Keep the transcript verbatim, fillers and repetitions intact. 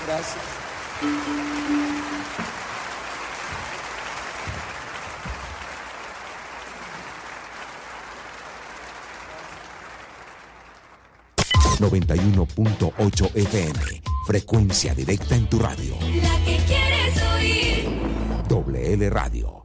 Gracias. noventa y uno punto ocho F M, frecuencia directa en tu radio. La que quieres oír. Doble L Radio.